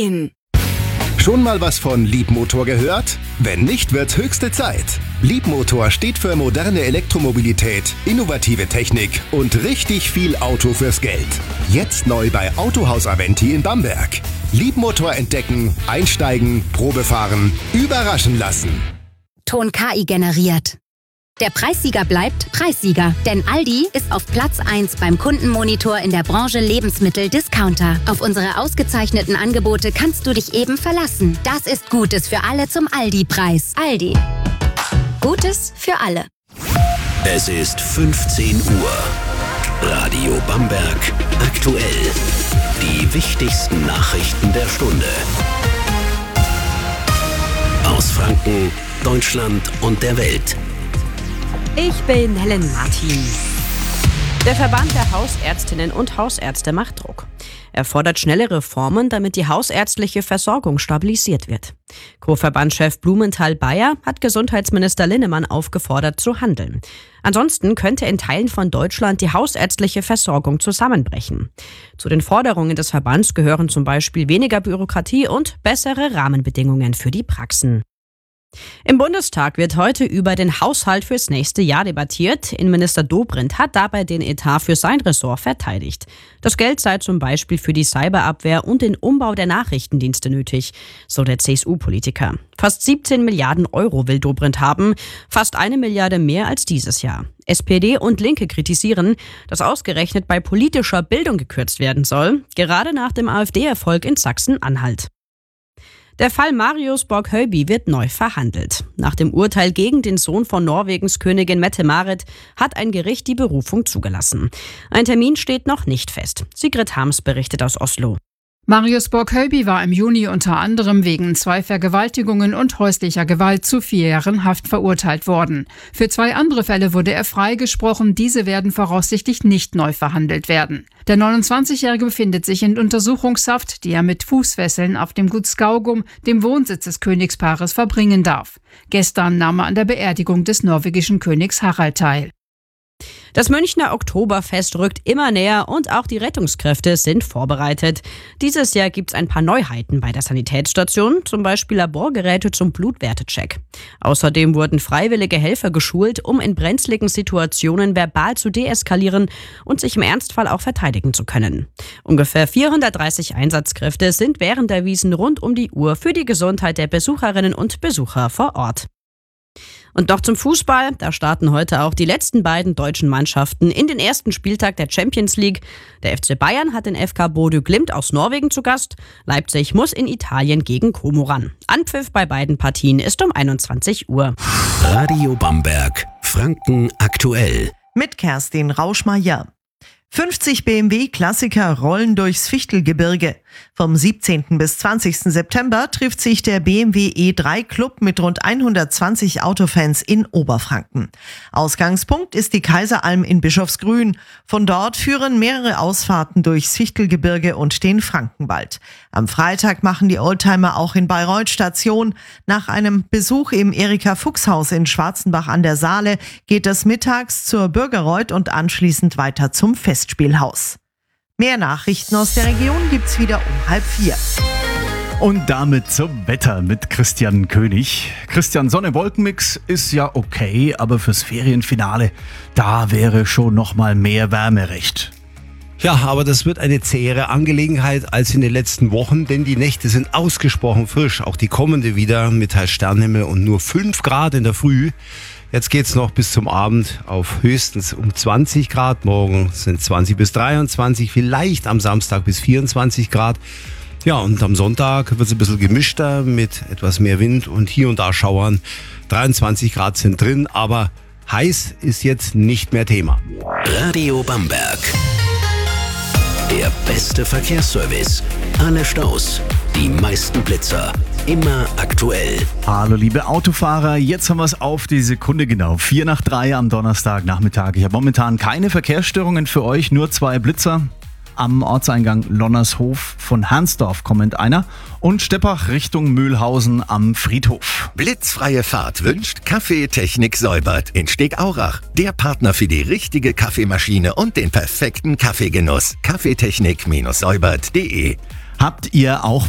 Nein! Schon mal was von Leapmotor gehört? Wenn nicht, wird's höchste Zeit. Leapmotor steht für moderne Elektromobilität, innovative Technik und richtig viel Auto fürs Geld. Jetzt neu bei Autohaus Aventi in Bamberg. Leapmotor entdecken, einsteigen, Probefahren, überraschen lassen. Ton KI generiert. Der Preissieger bleibt Preissieger, denn Aldi ist auf Platz 1 beim Kundenmonitor in der Branche Lebensmittel-Discounter. Auf unsere ausgezeichneten Angebote kannst du dich eben verlassen. Das ist Gutes für alle zum Aldi-Preis. Aldi. Gutes für alle. Es ist 15 Uhr. Radio Bamberg aktuell. Die wichtigsten Nachrichten der Stunde. Aus Franken, Deutschland und der Welt. Ich bin Helen Martin. Der Verband der Hausärztinnen und Hausärzte macht Druck. Er fordert schnelle Reformen, damit die hausärztliche Versorgung stabilisiert wird. Co-Verbandschef Blumenthal-Bayer hat Gesundheitsminister Linnemann aufgefordert zu handeln. Ansonsten könnte in Teilen von Deutschland die hausärztliche Versorgung zusammenbrechen. Zu den Forderungen des Verbands gehören zum Beispiel weniger Bürokratie und bessere Rahmenbedingungen für die Praxen. Im Bundestag wird heute über den Haushalt fürs nächste Jahr debattiert. Innenminister Dobrindt hat dabei den Etat für sein Ressort verteidigt. Das Geld sei zum Beispiel für die Cyberabwehr und den Umbau der Nachrichtendienste nötig, so der CSU-Politiker. Fast 17 Milliarden Euro will Dobrindt haben, fast 1 Milliarde mehr als dieses Jahr. SPD und Linke kritisieren, dass ausgerechnet bei politischer Bildung gekürzt werden soll, gerade nach dem AfD-Erfolg in Sachsen-Anhalt. Der Fall Marius Borg-Höyby wird neu verhandelt. Nach dem Urteil gegen den Sohn von Norwegens Königin Mette-Marit hat ein Gericht die Berufung zugelassen. Ein Termin steht noch nicht fest. Sigrid Harms berichtet aus Oslo. Marius Borg-Höyby war im Juni unter anderem wegen 2 Vergewaltigungen und häuslicher Gewalt zu 4 Jahren Haft verurteilt worden. Für 2 andere Fälle wurde er freigesprochen. Diese werden voraussichtlich nicht neu verhandelt werden. Der 29-Jährige befindet sich in Untersuchungshaft, die er mit Fußfesseln auf dem Gut Skaugum, dem Wohnsitz des Königspaares, verbringen darf. Gestern nahm er an der Beerdigung des norwegischen Königs Harald teil. Das Münchner Oktoberfest rückt immer näher und auch die Rettungskräfte sind vorbereitet. Dieses Jahr gibt's ein paar Neuheiten bei der Sanitätsstation, zum Beispiel Laborgeräte zum Blutwertecheck. Außerdem wurden freiwillige Helfer geschult, um in brenzligen Situationen verbal zu deeskalieren und sich im Ernstfall auch verteidigen zu können. Ungefähr 430 Einsatzkräfte sind während der Wiesn rund um die Uhr für die Gesundheit der Besucherinnen und Besucher vor Ort. Und noch zum Fußball. Da starten heute auch die letzten beiden deutschen Mannschaften in den ersten Spieltag der Champions League. Der FC Bayern hat den FK Bodø Glimt aus Norwegen zu Gast. Leipzig muss in Italien gegen Como ran. Anpfiff bei beiden Partien ist um 21 Uhr. Radio Bamberg, Franken aktuell. Mit Kerstin Rauschmeier. 50 BMW-Klassiker rollen durchs Fichtelgebirge. Vom 17. bis 20. September trifft sich der BMW E3 Club mit rund 120 Autofans in Oberfranken. Ausgangspunkt ist die Kaiseralm in Bischofsgrün. Von dort führen mehrere Ausfahrten durchs Fichtelgebirge und den Frankenwald. Am Freitag machen die Oldtimer auch in Bayreuth Station. Nach einem Besuch im Erika-Fuchs-Haus in Schwarzenbach an der Saale geht es mittags zur Bürgerreuth und anschließend weiter zum Festspielhaus. Mehr Nachrichten aus der Region gibt's wieder um 3:30. Und damit zum Wetter mit Christian König. Christian, Sonne-Wolken-Mix ist ja okay, aber fürs Ferienfinale, da wäre schon noch mal mehr Wärme recht. Ja, aber das wird eine zähere Angelegenheit als in den letzten Wochen, denn die Nächte sind ausgesprochen frisch. Auch die kommende wieder mit teils Sternenhimmel und nur 5 Grad in der Früh. Jetzt geht's noch bis zum Abend auf höchstens um 20 Grad. Morgen sind 20 bis 23, vielleicht am Samstag bis 24 Grad. Ja, und am Sonntag wird's ein bisschen gemischter mit etwas mehr Wind und hier und da Schauern. 23 Grad sind drin, aber heiß ist jetzt nicht mehr Thema. Radio Bamberg. Der beste Verkehrsservice. Alle Staus, die meisten Blitzer. Immer aktuell. Hallo liebe Autofahrer, jetzt haben wir es auf die Sekunde genau. 2:04 am Donnerstagnachmittag. Ich habe momentan keine Verkehrsstörungen für euch, nur 2 Blitzer. Am Ortseingang Lonnershof von Hernsdorf kommt einer und Steppach Richtung Mühlhausen am Friedhof. Blitzfreie Fahrt wünscht Kaffee Technik Säubert in Stegaurach. Der Partner für die richtige Kaffeemaschine und den perfekten Kaffeegenuss. Kaffeetechnik-säubert.de. Habt ihr auch